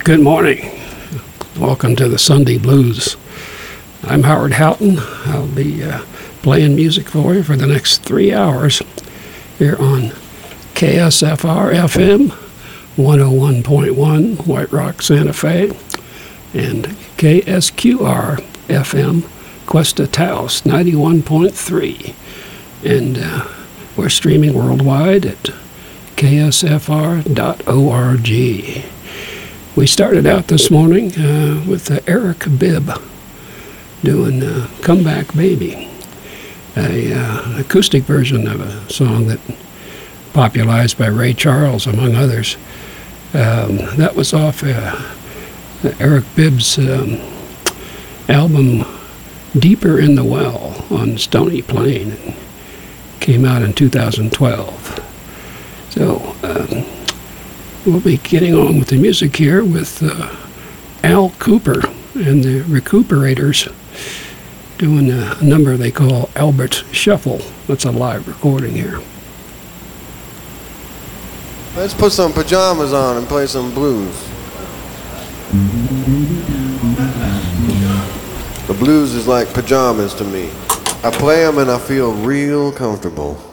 Good morning. Welcome to the Sunday Blues. I'm Howard Houghton. I'll be playing music for you for the next 3 hours here on KSFR FM 101.1 White Rock, Santa Fe, and KSQR FM Cuesta Taos 91.3. And we're streaming worldwide at ksfr.org. We started out this morning with Eric Bibb doing Comeback Baby, an acoustic version of a song that popularized by Ray Charles, among others. That was off Eric Bibb's album Deeper in the Well on Stony Plain. It came out in 2012. So we'll be getting on with the music here with Al Cooper and the Recuperators doing a number they call Albert Shuffle. That's a live recording here. Let's put some pajamas on and play some blues. The blues is like pajamas to me. I play them and I feel real comfortable.